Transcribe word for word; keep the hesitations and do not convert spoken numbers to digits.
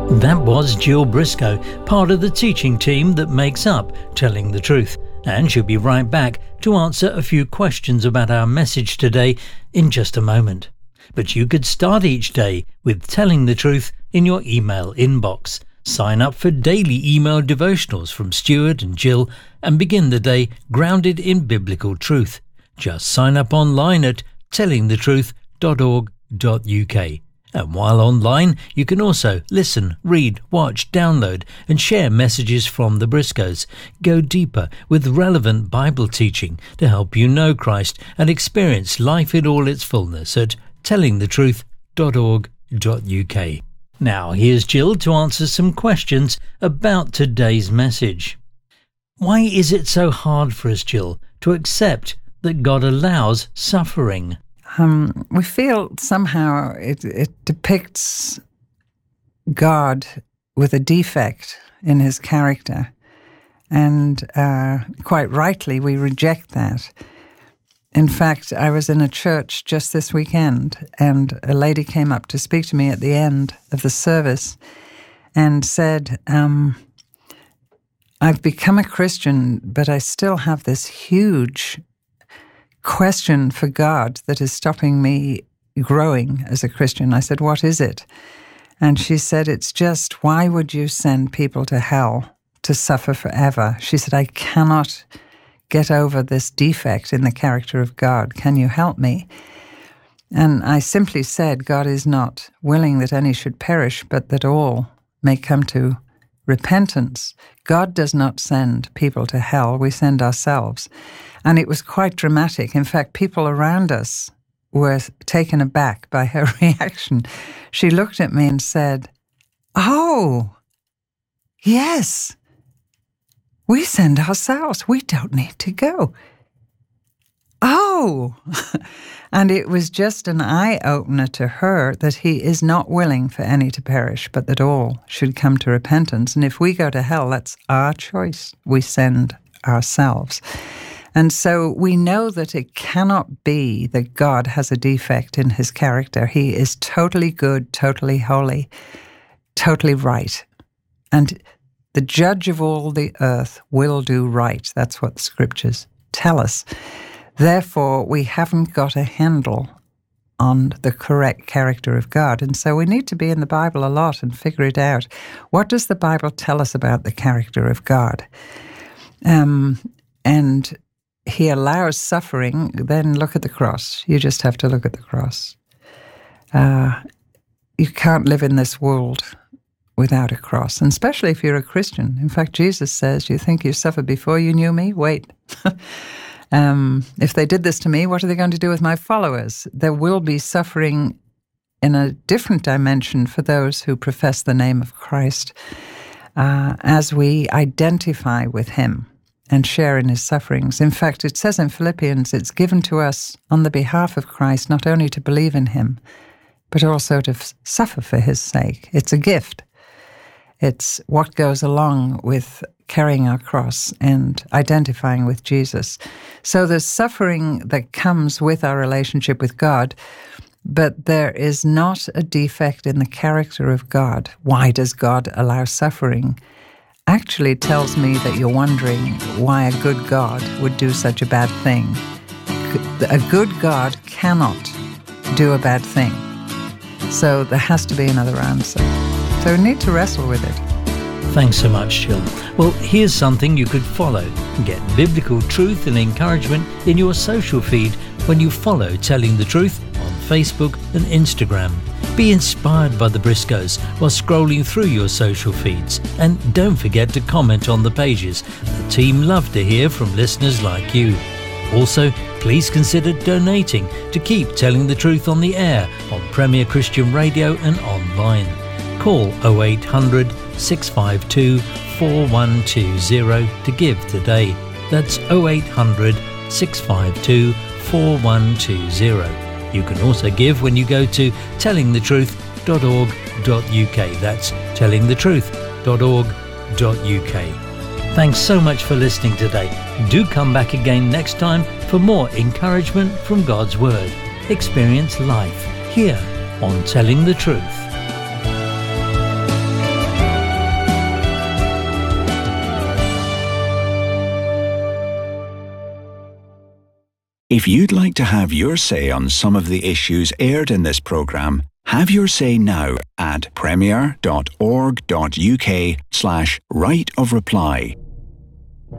That was Jill Briscoe, part of the teaching team that makes up Telling the Truth, and she'll be right back to answer a few questions about our message today in just a moment. But you could start each day with Telling the Truth in your email inbox. Sign up for daily email devotionals from Stuart and Jill and begin the day grounded in biblical truth. Just sign up online at telling the truth dot org dot U K. And while online, you can also listen, read, watch, download and share messages from the Briscoes. Go deeper with relevant Bible teaching to help you know Christ and experience life in all its fullness at telling the truth dot org dot U K. Now here's Jill to answer some questions about today's message. Why is it so hard for us, Jill, to accept that God allows suffering? Um, we feel somehow it, it depicts God with a defect in his character. And uh, quite rightly, we reject that. In fact, I was in a church just this weekend, and a lady came up to speak to me at the end of the service and said, um, I've become a Christian, but I still have this huge question for God that is stopping me growing as a Christian. I said, what is it? And she said, it's just, why would you send people to hell to suffer forever? She said, I cannot get over this defect in the character of God. Can you help me? And I simply said, God is not willing that any should perish, but that all may come to repentance. God does not send people to hell. We send ourselves. And it was quite dramatic. In fact, people around us were taken aback by her reaction. She looked at me and said, oh, yes, we send ourselves. We don't need to go. Oh, and it was just an eye-opener to her that he is not willing for any to perish, but that all should come to repentance. And if we go to hell, that's our choice. We send ourselves. And so we know that it cannot be that God has a defect in his character. He is totally good, totally holy, totally right. And the judge of all the earth will do right. That's what the scriptures tell us. Therefore, we haven't got a handle on the correct character of God. And so we need to be in the Bible a lot and figure it out. What does the Bible tell us about the character of God? Um, and he allows suffering, then look at the cross. You just have to look at the cross. Uh, you can't live in this world without a cross, and especially if you're a Christian. In fact, Jesus says, you think you suffered before you knew me? Wait. um, if they did this to me, what are they going to do with my followers? There will be suffering in a different dimension for those who profess the name of Christ uh, as we identify with him and share in his sufferings. In fact, it says in Philippians, it's given to us on the behalf of Christ not only to believe in him, but also to f- suffer for his sake. It's a gift. It's what goes along with carrying our cross and identifying with Jesus. So there's suffering that comes with our relationship with God, but there is not a defect in the character of God. Why does God allow suffering? Actually tells me that you're wondering why a good God would do such a bad thing. A good God cannot do a bad thing. So there has to be another answer. So we need to wrestle with it. Thanks so much, Jill. Well, here's something you could follow. Get biblical truth and encouragement in your social feed when you follow Telling the Truth on Facebook and Instagram. Be inspired by the Briscoes while scrolling through your social feeds. And don't forget to comment on the pages. The team love to hear from listeners like you. Also, please consider donating to keep Telling the Truth on the air on Premier Christian Radio and online. Call oh eight hundred, six five two, four one two zero to give today. That's oh eight hundred, six five two, four one two zero. You can also give when you go to telling the truth dot org dot U K. That's telling the truth dot org dot U K. Thanks so much for listening today. Do come back again next time for more encouragement from God's Word. Experience life here on Telling the Truth. If you'd like to have your say on some of the issues aired in this programme, have your say now at premier.org.uk slash right of reply.